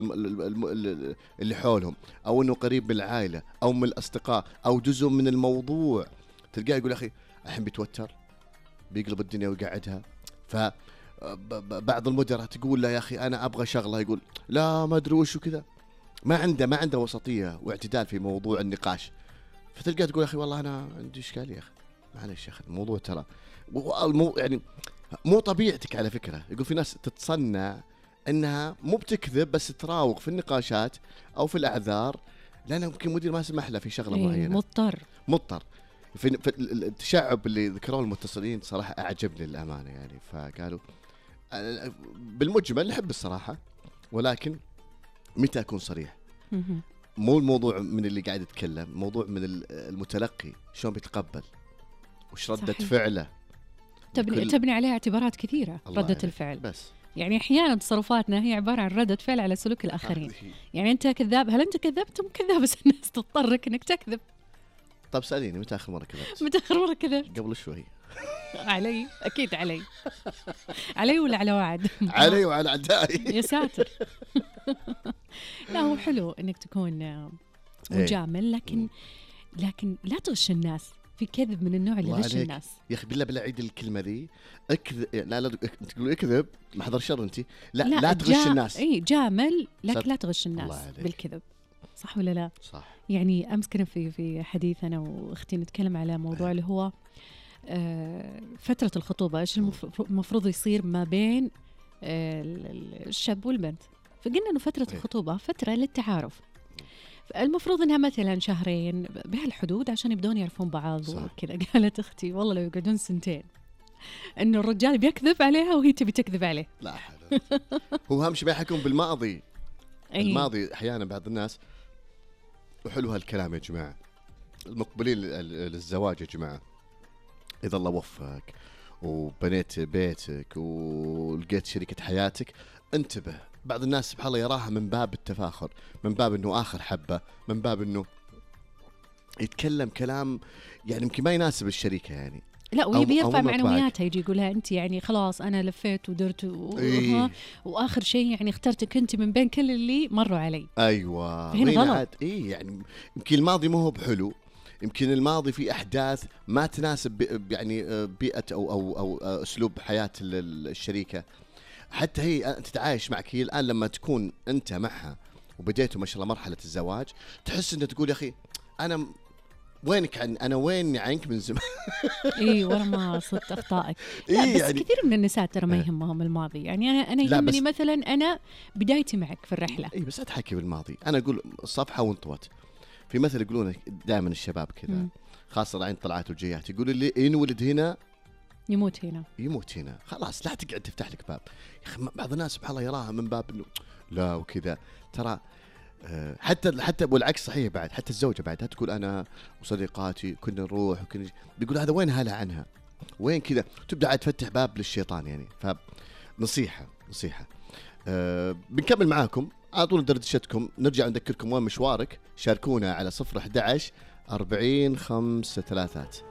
اللي حولهم، أو إنه قريب من العائلة أو من الأصدقاء أو جزء من الموضوع، تلقاه يقول أخي الحين بيتوتر بيقلب الدنيا ويقعدها. فبعض المدراء تقول له يا أخي أنا أبغى شغلة، يقول لا ما أدري وش وكذا، ما عنده وسطية واعتدال في موضوع النقاش. فتلقاه تقول أخي والله أنا عندي إشكالية يا أخي، معلش يا أخي الموضوع ترى يعني مو طبيعتك على فكرة. يقول في ناس تتصنع انها مو بتكذب بس تراوغ في النقاشات او في الاعذار، لانه يمكن مدير ما سمح له في شغله معينه، مضطر. في التشعب اللي ذكروه المتصلين صراحه اعجبني للامانه يعني. فقالوا بالمجمل نحب الصراحه، ولكن متى اكون صريح. مو الموضوع من اللي قاعد يتكلم، موضوع من المتلقي شلون بيتقبل وش ردة فعله. تبني عليها اعتبارات كثيرة ردة الفعل. بس يعني أحيانا تصرفاتنا هي عبارة عن ردة فعل على سلوك الآخرين. يعني أنت كذاب، هل أنت كذبت؟ كذاب، بس الناس تضطرك إنك تكذب. طب سأليني متى آخر مرة كذبت؟ متى آخر مرة كذبت؟ قبل شوي. علي أكيد علي. علي ولا على وعد؟ علي وعلى عدائي. يا ساتر. لا هو حلو إنك تكون مجامل، لكن لا تغش الناس. في كذب من النوع اللي غش الناس يا أخي بالله عيد الكلمة ذي. اكذب، لا تقول اكذب محضر شر أنت. لا تغش الناس. جامل لكن لا تغش الناس بالكذب. صح ولا لا؟ صح. يعني أمس كنا في حديث أنا وأختي نتكلم على موضوع اللي هو فترة الخطوبة، إيش المفروض يصير ما بين الشاب والبنت. فقلنا إنه فترة الخطوبة فترة للتعارف، المفروض انها مثلا شهرين بهالحدود عشان يبدون يعرفون بعض وكذا. قالت اختي والله لو يقعدون 2 سنين انه الرجال بيكذب عليها وهي تبي تكذب عليه. لا حلو. هو اهم شيء ما يحكون بالماضي. الماضي احيانا بعض الناس. وحلو هالكلام يا جماعه، المقبلين للزواج يا جماعه، اذا الله وفقك وبنيت بيتك ولقيت شريكة حياتك، انتبه. بعض الناس سبحان الله يراها من باب التفاخر، من باب انه اخر حبة، من باب انه يتكلم كلام يعني يمكن ما يناسب الشريكة يعني. لا ويبي يرفع معنوياتها، يجي يقولها انت يعني خلاص انا لفيت ودرت واخر شيء يعني اخترتك انت من بين كل اللي مروا علي. ايوه هنا غلط. يعني يمكن الماضي مو هو بحلو، يمكن الماضي في احداث ما تناسب يعني بيئة او اسلوب حياة الشريكة. حتى هي تتعايش معك. هي الآن لما تكون أنت معها وبديتوا ما شاء الله مرحلة الزواج، تحس أنت تقول يا أخي أنا وينك أنا وين عنك من زمان. ورا ما صدت أخطائك. لا بس يعني كثير من النساء ترى ما يهمهم الماضي. يعني أنا يهمني مثلا أنا بدايتي معك في الرحلة. بس لا تحكي بالماضي. أنا أقول صفحة وانطوت. في مثل يقولون دائما الشباب كذا، خاصة العين طلعت وجيات، يقول اللي ينولد هنا يموت هنا. خلاص لا تقعد تفتح لك باب. يا أخي بعض الناس سبحان الله يراها من باب إنه لا وكذا. ترى حتى والعكس صحيح. بعد حتى الزوجة بعدها تقول أنا وصديقاتي كنا نروح وكنا، بيقول هذا وين هلا عنها وين كذا، تبدأ عاد تفتح باب للشيطان يعني. فنصيحة بنكمل معاكم على طول دردشتكم. نرجع نذكركم وين مشوارك. شاركونا على 011 40 5 3.